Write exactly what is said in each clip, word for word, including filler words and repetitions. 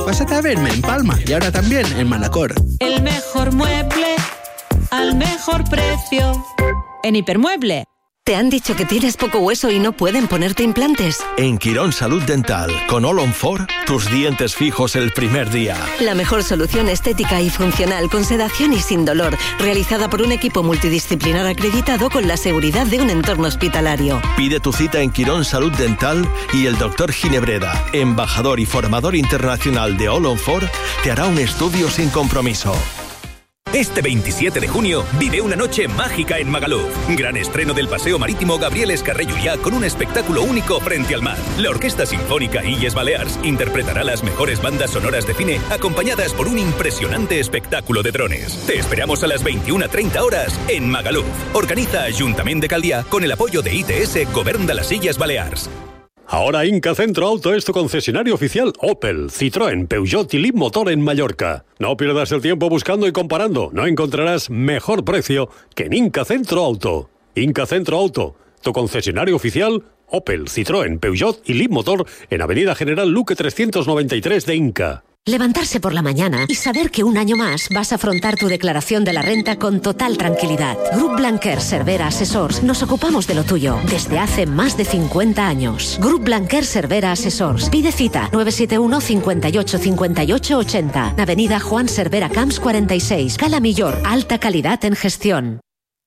Pásate a verme en Palma y ahora también en Manacor. El mejor mueble al mejor precio en Hipermueble. ¿Te han dicho que tienes poco hueso y no pueden ponerte implantes? En Quirón Salud Dental, con All on Four, tus dientes fijos el primer día. La mejor solución estética y funcional, con sedación y sin dolor, realizada por un equipo multidisciplinar acreditado con la seguridad de un entorno hospitalario. Pide tu cita en Quirón Salud Dental y el doctor Ginebreda, embajador y formador internacional de All on Four, te hará un estudio sin compromiso. Este veintisiete de junio vive una noche mágica en Magaluf. Gran estreno del Paseo Marítimo Gabriel Escarré Llullà con un espectáculo único frente al mar. La Orquesta Sinfónica Illes Balears interpretará las mejores bandas sonoras de cine acompañadas por un impresionante espectáculo de drones. Te esperamos a las veintiuna treinta horas en Magaluf. Organiza Ayuntamiento de Caldià con el apoyo de I T S Govern de las Illes Balears. Ahora Inca Centro Auto es tu concesionario oficial Opel, Citroën, Peugeot y Leapmotor en Mallorca. No pierdas el tiempo buscando y comparando. No encontrarás mejor precio que en Inca Centro Auto. Inca Centro Auto, tu concesionario oficial Opel, Citroën, Peugeot y Leapmotor en Avenida General Luque trescientos noventa y tres de Inca. Levantarse por la mañana y saber que un año más vas a afrontar tu declaración de la renta con total tranquilidad. Grup Blanquer Cervera Assessors nos ocupamos de lo tuyo desde hace más de cincuenta años. Grup Blanquer Cervera Assessors. Pide cita nueve siete uno, cinco ocho, cinco ocho ocho cero. Avenida Juan Cervera Camps cuarenta y seis. Cala Millor. Alta calidad en gestión.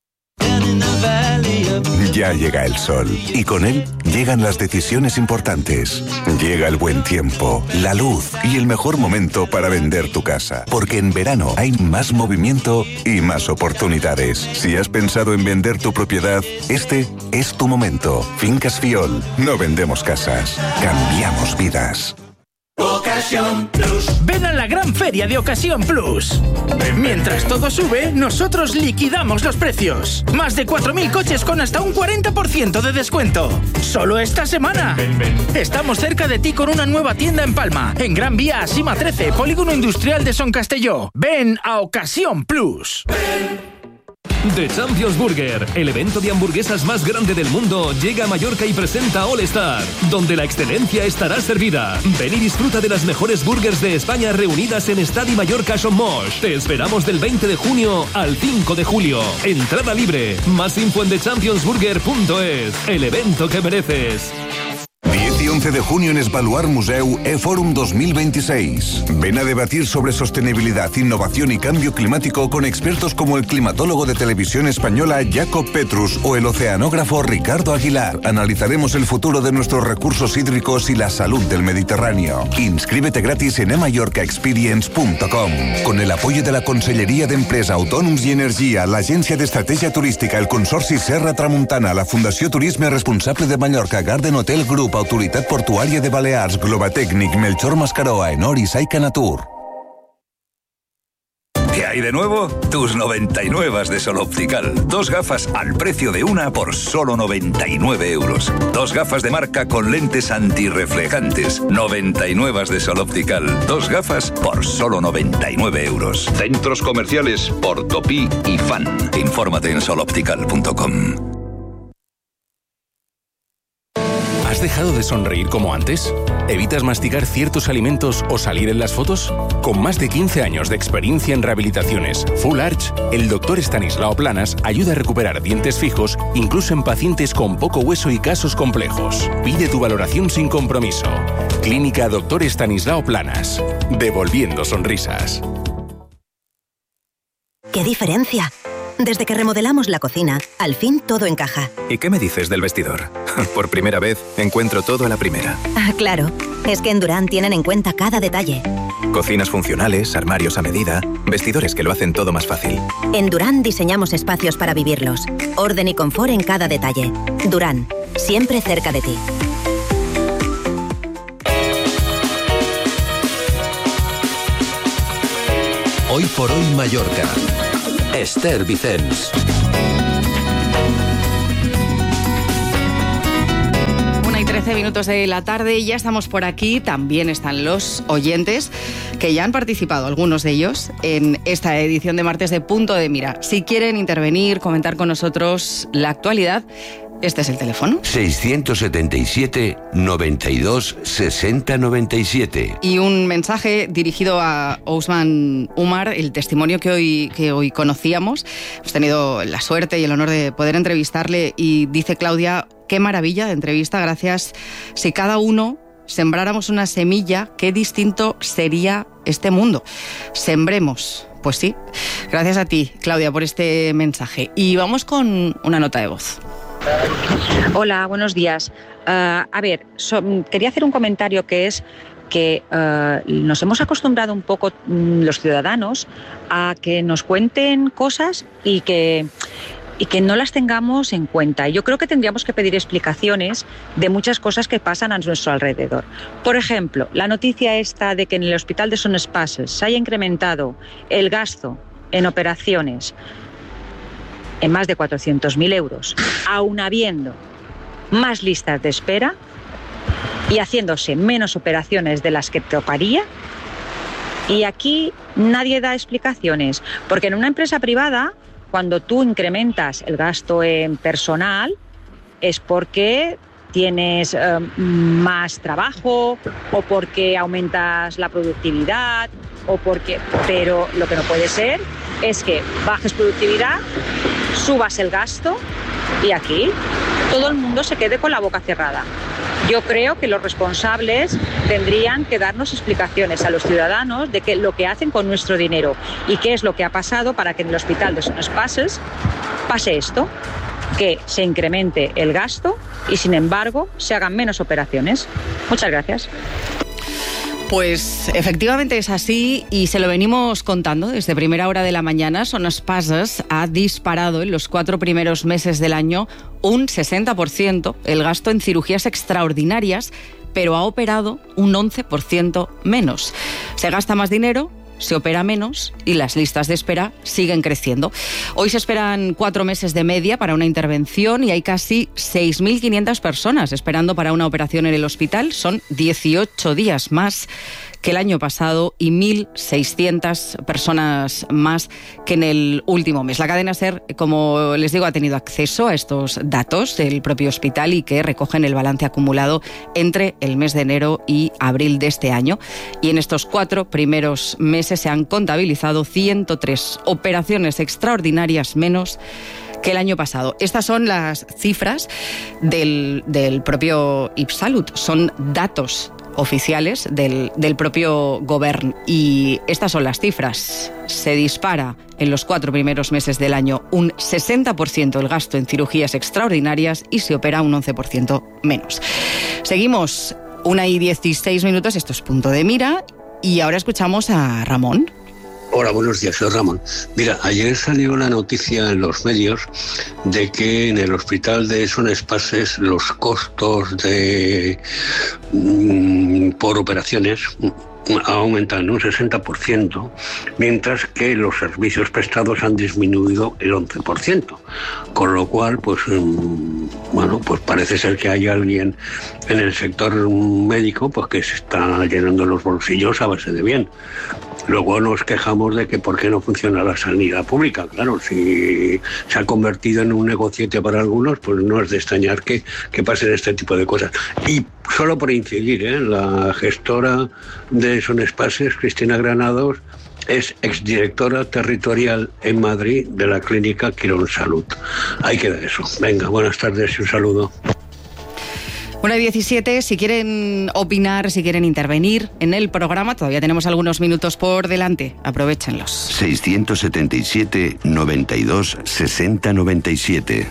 Ya llega el sol y con él llegan las decisiones importantes. Llega el buen tiempo, la luz y el mejor momento para vender tu casa. Porque en verano hay más movimiento y más oportunidades. Si has pensado en vender tu propiedad, este es tu momento. Fincas Fiol. No vendemos casas, cambiamos vidas. Ocasión Plus. Ven a la gran feria de Ocasión Plus. Mientras todo sube, nosotros liquidamos los precios. Más de cuatro mil coches con hasta un cuarenta por ciento de descuento. Solo esta semana. Ven, ven. Estamos cerca de ti con una nueva tienda en Palma, en Gran Vía Asima trece, Polígono Industrial de Son Castelló. Ven a Ocasión Plus. Ven. The Champions Burger, el evento de hamburguesas más grande del mundo, llega a Mallorca y presenta All Star, donde la excelencia estará servida. Ven y disfruta de las mejores burgers de España reunidas en Estadi Mallorca Son Moix. Te esperamos del veinte de junio al cinco de julio. Entrada libre. Más info en the champions burger punto es. El evento que mereces. diez y once de junio en Esbaluar Museu eForum dos mil veintiséis. Ven a debatir sobre sostenibilidad, innovación y cambio climático con expertos como el climatólogo de Televisión Española Jacob Petrus o el oceanógrafo Ricardo Aguilar. Analizaremos el futuro de nuestros recursos hídricos y la salud del Mediterráneo. Inscríbete gratis en e mallorca experience punto com. Con el apoyo de la Conselleria d'Empresa, Autònoms i Energia, l'Agència d'Estratègia Turística, el Consorci Serra Tramuntana, la Fundació Turisme Responsable de Mallorca, Garden Hotel Group, Autoritat Portuària de Balears, Globatècnic, Melchor Mascaró, Aenor y Saica Natur. ¿Qué hay de nuevo? Tus noventa y nueve de Sol Optical. Dos gafas al precio de una por solo noventa y nueve euros. Dos gafas de marca con lentes antirreflejantes. noventa y nueve de Sol Optical. Dos gafas por solo noventa y nueve euros. Centros comerciales Portopí y Fan. Infórmate en sol optical punto com. ¿Has dejado de sonreír como antes? ¿Evitas masticar ciertos alimentos o salir en las fotos? Con más de quince años de experiencia en rehabilitaciones Full Arch, el doctor Estanislao Planas ayuda a recuperar dientes fijos incluso en pacientes con poco hueso y casos complejos. Pide tu valoración sin compromiso. Clínica Doctor Estanislao Planas. Devolviendo sonrisas. ¡Qué diferencia! Desde que remodelamos la cocina, al fin todo encaja. ¿Y qué me dices del vestidor? Por primera vez, encuentro todo a la primera. Ah, claro. Es que en Durán tienen en cuenta cada detalle. Cocinas funcionales, armarios a medida, vestidores que lo hacen todo más fácil. En Durán diseñamos espacios para vivirlos. Orden y confort en cada detalle. Durán, siempre cerca de ti. Hoy por hoy Mallorca. Esther Vicens. una y trece minutos de la tarde y ya estamos por aquí. También están los oyentes que ya han participado, algunos de ellos, en esta edición de martes de Punto de Mira. Si quieren intervenir, comentar con nosotros la actualidad, este es el teléfono. seiscientos setenta y siete, noventa y dos, sesenta, noventa y siete. Y un mensaje dirigido a Ousmane Umar, el testimonio que hoy, que hoy conocíamos. Hemos tenido la suerte y el honor de poder entrevistarle y dice Claudia, qué maravilla de entrevista, gracias. Si cada uno sembráramos una semilla, qué distinto sería este mundo. Sembremos. Pues sí. Gracias a ti, Claudia, por este mensaje. Y vamos con una nota de voz. Hola, buenos días. Uh, a ver, so, quería hacer un comentario que es que uh, nos hemos acostumbrado un poco mm, los ciudadanos a que nos cuenten cosas y que... y que no las tengamos en cuenta. Yo creo que tendríamos que pedir explicaciones de muchas cosas que pasan a nuestro alrededor. Por ejemplo, la noticia esta de que en el hospital de Son Espases se haya incrementado el gasto en operaciones en más de cuatrocientos mil euros, aun habiendo más listas de espera y haciéndose menos operaciones de las que tocaría. Y aquí nadie da explicaciones, porque en una empresa privada, cuando tú incrementas el gasto en personal, es porque tienes eh, más trabajo o porque aumentas la productividad o porque... Pero lo que no puede ser es que bajes productividad, subas el gasto y aquí todo el mundo se quede con la boca cerrada. Yo creo que los responsables tendrían que darnos explicaciones a los ciudadanos de qué lo que hacen con nuestro dinero y qué es lo que ha pasado para que en el hospital de Son Espases pase esto, que se incremente el gasto y sin embargo se hagan menos operaciones. Muchas gracias. Pues efectivamente es así y se lo venimos contando desde primera hora de la mañana. Son Espases ha disparado en los cuatro primeros meses del año un sesenta por ciento el gasto en cirugías extraordinarias, pero ha operado un once por ciento menos. Se gasta más dinero, se opera menos y las listas de espera siguen creciendo. Hoy se esperan cuatro meses de media para una intervención y hay casi seis mil quinientas personas esperando para una operación en el hospital. Son dieciocho días más que el año pasado y mil seiscientas personas más que en el último mes. La cadena SER, como les digo, ha tenido acceso a estos datos del propio hospital y que recogen el balance acumulado entre el mes de enero y abril de este año. Y en estos cuatro primeros meses se han contabilizado ciento tres operaciones extraordinarias menos que el año pasado. Estas son las cifras del, del propio IPSALUD. Son datos oficiales del, del propio Govern y estas son las cifras. Se dispara en los cuatro primeros meses del año un sesenta por ciento el gasto en cirugías extraordinarias y se opera un once por ciento menos. Seguimos, una y dieciséis minutos, esto es Punto de Mira y ahora escuchamos a Ramón. Hola, buenos días, soy Ramón. Mira, ayer salió la noticia en los medios de que en el hospital de Son Espases los costos de mmm, por operaciones aumentan en un sesenta por ciento, mientras que los servicios prestados han disminuido el once por ciento. Con lo cual, pues, bueno, pues parece ser que hay alguien en el sector médico pues que se está llenando los bolsillos a base de bien. Luego nos quejamos de que por qué no funciona la sanidad pública. Claro, si se ha convertido en un negociete para algunos, pues no es de extrañar que, que pasen este tipo de cosas. Y solo por incidir, ¿eh? La gestora de Son Espases, Cristina Granados, es exdirectora territorial en Madrid de la clínica Quirón Salud. Ahí queda eso. Venga, buenas tardes y un saludo. una y diecisiete, si quieren opinar, si quieren intervenir en el programa, todavía tenemos algunos minutos por delante. Aprovechenlos. seiscientos setenta y siete, noventa y dos, sesenta, noventa y siete.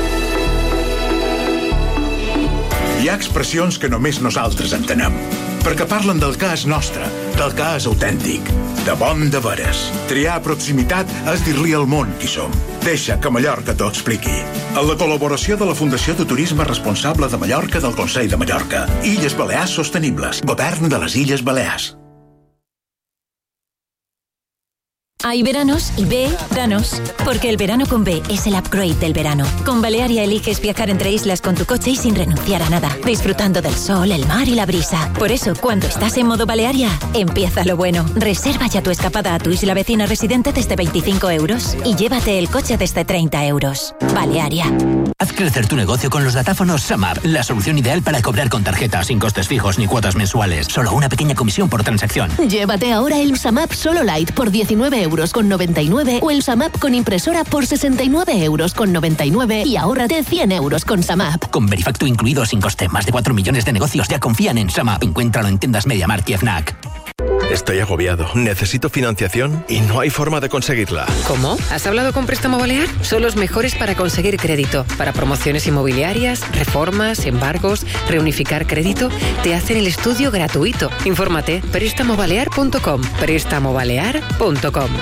Hi ha expressions que només nosaltres entenem, perquè parlen del que és nostre, del que és autèntic, de bon de veres. Triar proximitat és dir-li al món qui som. Deixa que Mallorca t'ho expliqui. En la col·laboració de la Fundació de Turisme Responsable de Mallorca del Consell de Mallorca. Illes Balears Sostenibles. Govern de les Illes Balears. Hay veranos y B, danos. Porque el verano con B es el upgrade del verano. Con Balearia eliges viajar entre islas con tu coche y sin renunciar a nada. Disfrutando del sol, el mar y la brisa. Por eso, cuando estás en modo Balearia, empieza lo bueno. Reserva ya tu escapada a tu isla vecina residente desde veinticinco euros y llévate el coche desde treinta euros. Balearia. Haz crecer tu negocio con los datáfonos SumUp, la solución ideal para cobrar con tarjeta sin costes fijos ni cuotas mensuales. Solo una pequeña comisión por transacción. Llévate ahora el SumUp Solo Lite por diecinueve euros con noventa y nueve o el SumUp con impresora por sesenta y nueve euros con noventa y nueve y ahórrate cien euros con SumUp. Con Verifacto incluido sin coste, más de cuatro millones de negocios ya confían en SumUp. Encuéntralo en tiendas MediaMarkt y Fnac. Estoy agobiado. Necesito financiación y no hay forma de conseguirla. ¿Cómo? ¿Has hablado con Préstamo Balear? Son los mejores para conseguir crédito. Para promociones inmobiliarias, reformas, embargos, reunificar crédito, te hacen el estudio gratuito. Infórmate, préstamo balear punto com. préstamo balear punto com.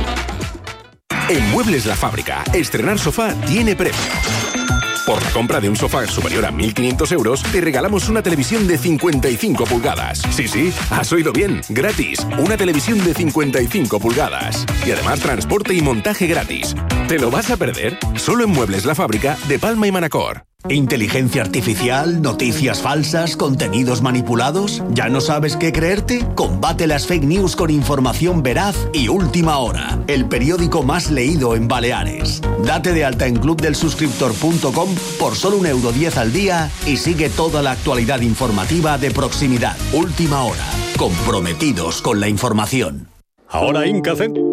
En Muebles La Fábrica, estrenar sofá tiene premio. Por la compra de un sofá superior a mil quinientos euros, te regalamos una televisión de cincuenta y cinco pulgadas. Sí, sí, has oído bien, gratis. Una televisión de cincuenta y cinco pulgadas. Y además transporte y montaje gratis. ¿Te lo vas a perder? Solo en Muebles La Fábrica de Palma y Manacor. ¿Inteligencia artificial? ¿Noticias falsas? ¿Contenidos manipulados? ¿Ya no sabes qué creerte? Combate las fake news con información veraz y Última Hora, el periódico más leído en Baleares. Date de alta en club del suscriptor punto com por solo un euro diez al día y sigue toda la actualidad informativa de proximidad. Última Hora, comprometidos con la información. Ahora Incacent...